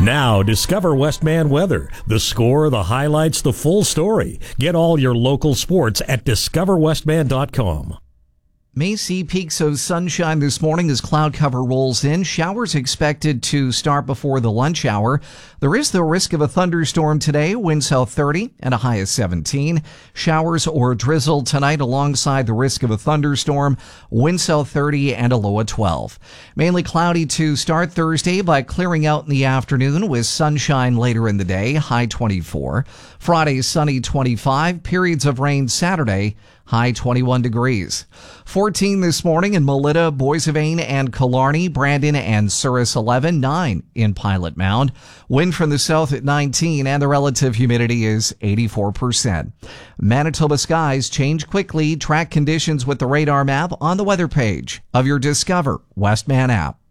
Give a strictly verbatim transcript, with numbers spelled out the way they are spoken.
Now, discover Westman Weather. The score, the highlights, the full story. Get all your local sports at discover westman dot com. May see peaks of sunshine this morning as cloud cover rolls in. Showers expected to start before the lunch hour. There is the risk of a thunderstorm today, wind south thirty and a high of seventeen. Showers or drizzle tonight alongside the risk of a thunderstorm, wind south thirty and a low of twelve. Mainly cloudy to start Thursday, but clearing out in the afternoon with sunshine later in the day, high twenty-four. Friday, sunny twenty-five. Periods of rain Saturday, high twenty-one degrees. fourteen this morning in Melita, Boissevain, and Killarney, Brandon, and Souris eleven, nine in Pilot Mound. Wind from the south at nineteen, and the relative humidity is eighty-four percent. Manitoba skies change quickly. Track conditions with the radar map on the weather page of your Discover Westman app.